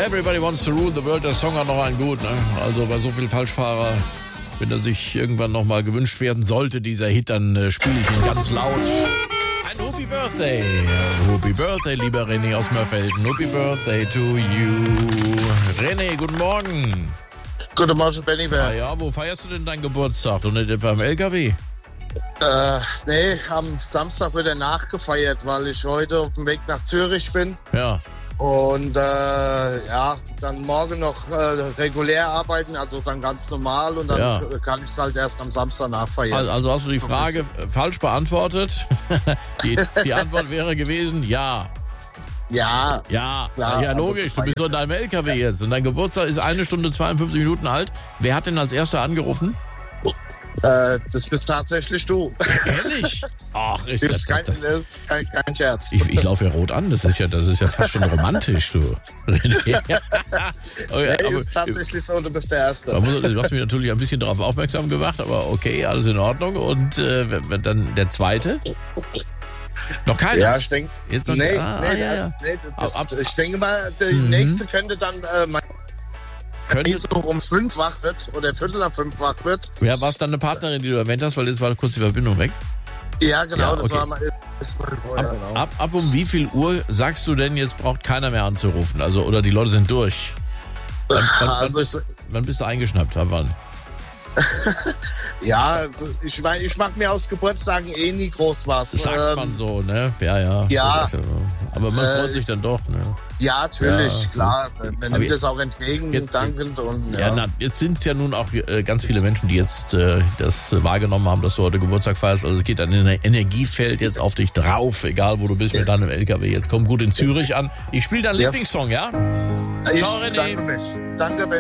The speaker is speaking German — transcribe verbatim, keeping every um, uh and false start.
Everybody Wants to Rule the World, der Song hat noch einen gut, ne? Also bei so viel Falschfahrer, wenn er sich irgendwann nochmal gewünscht werden sollte, dieser Hit, dann äh, spiele ich ihn ganz laut. Ein Happy Birthday. Happy Birthday, lieber René aus Mörfelden. Happy Birthday to you. René, guten Morgen. Guten Morgen, Benny. Ah ja, wo feierst du denn deinen Geburtstag? Und nicht etwa im L K W? Äh, nee, am Samstag wird er nachgefeiert, weil ich heute auf dem Weg nach Zürich bin. Ja. Und äh, ja, dann morgen noch äh, regulär arbeiten, also dann ganz normal. Und dann Ja. kann ich es halt erst am Samstag nachfeiern. Also, also hast du die Frage falsch beantwortet? die, die Antwort wäre gewesen, ja. Ja, Ja, Klar, ja also logisch, du bist so in feiern. deinem L K W jetzt und dein Geburtstag ist eine Stunde zweiundfünfzig Minuten alt. Wer hat denn als erster angerufen? äh, das bist tatsächlich du. Ehrlich? Ach, ist Das das, ist kein, das, das ist kein, kein Scherz. ich, ich laufe ja rot an, das ist ja, das ist ja fast schon romantisch, du. Oh ja, Nee, aber, ist tatsächlich so, du bist der Erste. man muss, du hast mich natürlich ein bisschen darauf aufmerksam gemacht, aber okay, alles in Ordnung. Und äh, wenn- wenn dann der zweite? Noch keiner? Ja, ich denke, Jetzt noch, nee, ah, nee, ja, ja. nee das, Ab- ab- ich denke mal, der Mhm. nächste könnte dann äh, mein Könnte, so um fünf wach wird oder viertel nach fünf wach wird. ja, war es dann eine Partnerin, die du erwähnt hast, weil jetzt war kurz die Verbindung weg? Ja, genau, Ja, das okay. war mal ist mal vorher, Ab, genau. ab, ab um wie viel Uhr sagst du denn, jetzt braucht keiner mehr anzurufen? Also, oder die Leute sind durch? Wann, wann, wann, Also bist, ich- wann bist du eingeschnappt? Ab wann? Ja, ich meine, ich mache mir aus Geburtstagen eh nie groß was. Sagt Ähm, man so, ne? Ja, ja. ja. Aber man Äh, freut sich dann doch, ne? Ja, natürlich, Ja. klar. Man Aber nimmt es auch entgegen, jetzt- dankend und Ja, ja. na, jetzt sind es ja nun auch äh, ganz viele Menschen, die jetzt äh, das äh, wahrgenommen haben, dass du heute Geburtstag feierst. Also es geht ein Ener- Energiefeld jetzt auf dich drauf, egal wo du bist mit deinem L K W. Jetzt komm gut in Zürich an. Ich spiele deinen Ja. Lieblingssong, ja? Ich Ciao, René. danke mich. Danke, Ben.